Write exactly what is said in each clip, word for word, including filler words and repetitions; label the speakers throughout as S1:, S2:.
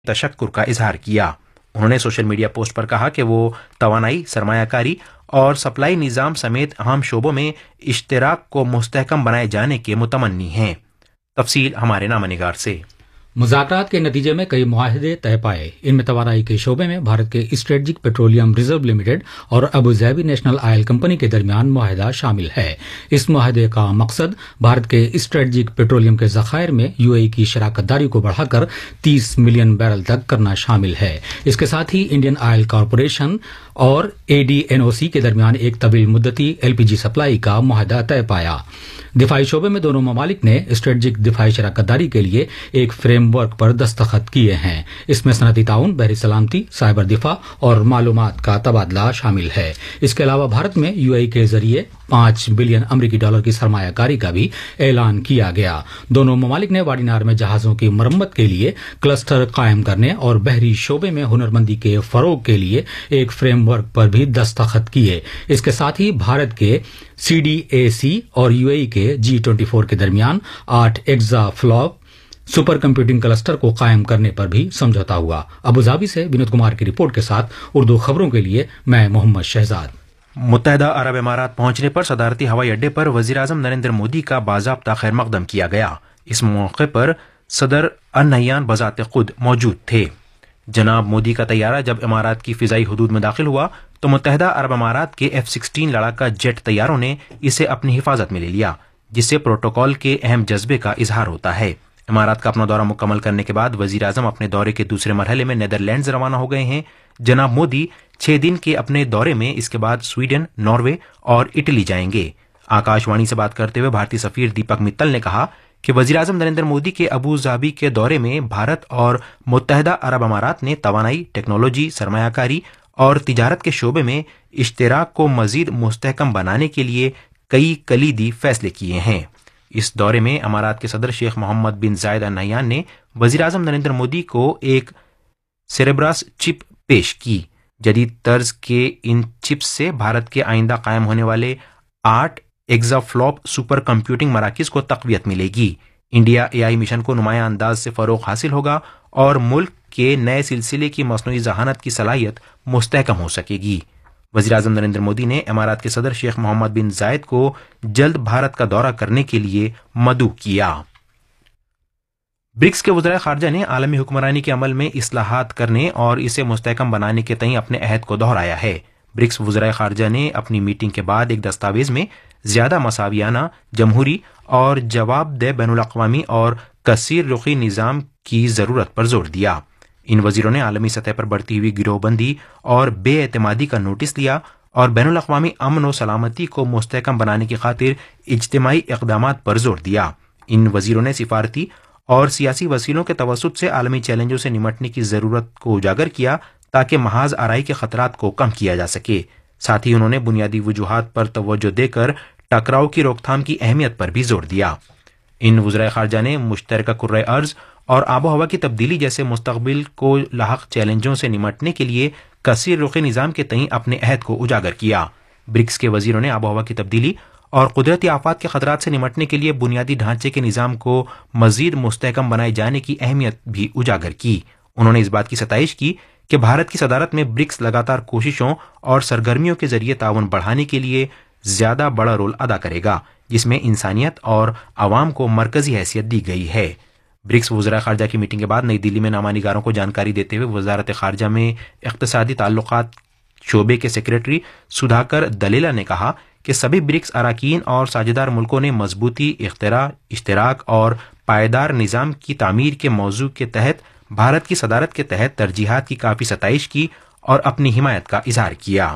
S1: تشکر کا اظہار کیا۔ انہوں نے سوشل میڈیا پوسٹ پر کہا کہ وہ توانائی، سرمایہ کاری اور سپلائی نظام سمیت اہم شعبوں میں اشتراک کو مستحکم بنائے جانے کے متمنی ہیں۔ تفصیل ہمارے نامہ نگار سے۔
S2: مذاکرات کے نتیجے میں کئی معاہدے طے پائے۔ ان میں توانائی کے شعبے میں بھارت کے اسٹریٹجک پیٹرولیم ریزرو لمیٹڈ اور ابوظہبی نیشنل آئل کمپنی کے درمیان معاہدہ شامل ہے۔ اس معاہدے کا مقصد بھارت کے اسٹریٹجک پیٹرولیم کے ذخائر میں یو اے ای کی شراکت داری کو بڑھا کر تیس ملین بیرل تک کرنا شامل ہے۔ اس کے ساتھ ہی انڈین آئل کارپوریشن اور اے ڈی این او سی کے درمیان ایک طویل مدتی ایل پی جی سپلائی کا معاہدہ طے پایا۔ دفاعی شعبے میں دونوں ممالک نے اسٹریٹجک دفاعی شراکت داری کے لیے ایک فریم ورک پر دستخط کیے ہیں۔ اس میں صنعتی تعاون، بحری سلامتی، سائبر دفاع اور معلومات کا تبادلہ شامل ہے۔ اس کے علاوہ بھارت میں یو اے ای کے ذریعے پانچ بلین امریکی ڈالر کی سرمایہ کاری کا بھی اعلان کیا گیا۔ دونوں ممالک نے وادی نہر میں جہازوں کی مرمت کے لیے کلسٹر قائم کرنے اور بحری شعبے میں ہنرمندی کے فروغ کے لیے ایک فریم ورک پر بھی دستخط کیے۔ اس کے ساتھ ہی بھارت کے سی ڈی اے سی اور یو اے ای کے جی ٹوئنٹی فور کے درمیان آٹھ ایگزا فلاپ سپر کمپیوٹنگ کلسٹر کو قائم کرنے پر بھی سمجھوتا ہوا۔ ابوظہبی سے ونود کمار کی رپورٹ کے ساتھ اردو خبروں کے لیے میں محمد شہزاد۔
S1: متحدہ عرب امارات پہنچنے پر صدارتی ہوائی اڈے پر وزیر اعظم نریندر مودی کا باضابطہ خیر مقدم کیا گیا۔ اس موقع پر صدر النہیان بذات خود موجود تھے۔ جناب مودی کا طیارہ جب امارات کی فضائی حدود میں داخل ہوا تو متحدہ عرب امارات کے ایف سکسٹین لڑاکا جیٹ طیاروں نے اسے اپنی حفاظت میں لے لیا، جس سے پروٹوکول کے اہم جذبے کا اظہار ہوتا ہے۔ امارات کا اپنا دورہ مکمل کرنے کے بعد وزیر اعظم اپنے دورے کے دوسرے مرحلے میں نیدرلینڈز روانہ ہو گئے ہیں۔ جناب مودی چھ دن کے اپنے دورے میں اس کے بعد سویڈن، ناروے اور اٹلی جائیں گے۔ آکاش وانی سے بات کرتے ہوئے بھارتی سفیر دیپک متل نے کہا کہ وزیر اعظم نریندر مودی کے ابوظہبی کے دورے میں بھارت اور متحدہ عرب امارات نے توانائی، ٹیکنالوجی، سرمایہ کاری اور تجارت کے شعبے میں اشتراک کو مزید مستحکم بنانے کے لیے کئی کلیدی فیصلے کیے ہیں۔ اس دورے میں امارات کے صدر شیخ محمد بن زائد ال نہیان نے وزیر اعظم نریندر مودی کو ایک سیریبراس چپ پیش کی۔ جدید طرز کے ان چپس سے بھارت کے آئندہ قائم ہونے والے آٹھ ایگزا فلاپ سپر کمپیوٹنگ مراکز کو تقویت ملے گی۔ انڈیا اے آئی مشن کو نمایاں انداز سے فروغ حاصل ہوگا اور ملک کے نئے سلسلے کی مصنوعی ذہانت کی صلاحیت مستحکم ہو سکے گی۔ وزیر اعظم نریندر مودی نے امارات کے صدر شیخ محمد بن زائد کو جلد بھارت کا دورہ کرنے کے لیے مدعو کیا۔ برکس کے وزرائے خارجہ نے عالمی حکمرانی کے عمل میں اصلاحات کرنے اور اسے مستحکم بنانے کے تئیں اپنے عہد کو دہرایا ہے۔ برکس وزرائے خارجہ نے اپنی میٹنگ کے بعد ایک دستاویز میں زیادہ مساویانہ، جمہوری اور جواب دہ بین الاقوامی اور کثیر رخی نظام کی ضرورت پر زور دیا۔ ان وزیروں نے عالمی سطح پر بڑھتی ہوئی گروہ بندی اور بے اعتمادی کا نوٹس لیا اور بین الاقوامی امن و سلامتی کو مستحکم بنانے کی خاطر اجتماعی اقدامات پر زور دیا۔ ان وزیروں نے سفارتی اور سیاسی وسیلوں کے توسط سے عالمی چیلنجوں سے نمٹنے کی ضرورت کو اجاگر کیا تاکہ محاذ آرائی کے خطرات کو کم کیا جا سکے۔ ساتھ ہی انہوں نے بنیادی وجوہات پر توجہ دے کر ٹکراؤ کی روک تھام کی اہمیت پر بھی زور دیا۔ ان وزرائے خارجہ نے مشترکہ کرۂ ارض اور آب و ہوا کی تبدیلی جیسے مستقبل کو لاحق چیلنجوں سے نمٹنے کے لیے کثیر رخی نظام کے تئیں اپنے عہد کو اجاگر کیا۔ برکس کے وزیروں نے آب و ہوا کی تبدیلی اور قدرتی آفات کے خطرات سے نمٹنے کے لیے بنیادی ڈھانچے کے نظام کو مزید مستحکم بنائے جانے کی اہمیت بھی اجاگر کی۔ انہوں نے اس بات کی ستائش کی کہ بھارت کی صدارت میں برکس لگاتار کوششوں اور سرگرمیوں کے ذریعے تعاون بڑھانے کے لیے زیادہ بڑا رول ادا کرے گا، جس میں انسانیت اور عوام کو مرکزی حیثیت دی گئی ہے۔ برکس وزرائے خارجہ کی میٹنگ کے بعد نئی دلی میں نامہ نگاروں کو جانکاری دیتے ہوئے وزارت خارجہ میں اقتصادی تعلقات شعبے کے سیکریٹری سدھاکر دلیلا نے کہا کہ سبھی برکس اراکین اور ساجھیدار ملکوں نے مضبوطی، اختراع، اشتراک اور پائیدار نظام کی تعمیر کے موضوع کے تحت بھارت کی صدارت کے تحت ترجیحات کی کافی ستائش کی اور اپنی حمایت کا اظہار کیا۔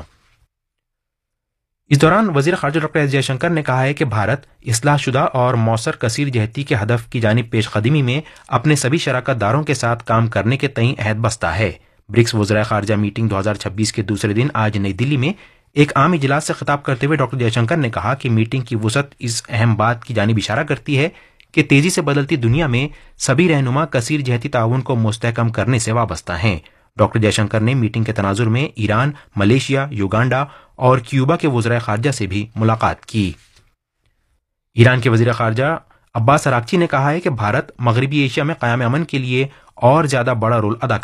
S1: اس دوران وزیر خارجہ ڈاکٹر ایس جے شنکر نے کہا ہے کہ بھارت اصلاح شدہ اور موثر کثیر جہتی کے ہدف کی جانب پیش قدمی میں اپنے سبھی شراکت داروں کے ساتھ کام کرنے کے تئیں عہد بستہ ہے۔ برکس وزرائے خارجہ میٹنگ دو ہزار چھبیس کے دوسرے دن آج نئی دلی میں ایک عام اجلاس سے خطاب کرتے ہوئے ڈاکٹر جے شنکر نے کہا کہ میٹنگ کی وسعت اس اہم بات کی جانب اشارہ کرتی ہے کہ تیزی سے بدلتی دنیا میں سبھی رہنما کثیر جہتی تعاون کو مستحکم کرنے سے وابستہ ہیں۔ ڈاکٹر جے شنکر نے میٹنگ کے تناظر میں ایران، ملیشیا، یوگانڈا اور کیوبا کے وزرائے خارجہ سے بھی ملاقات کی۔ ایران کے وزیر خارجہ عباس اراغچی نے کہا ہے کہ بھارت مغربی ایشیا میں قیام امن کے لیے और ज्यादा बड़ा रोल अदा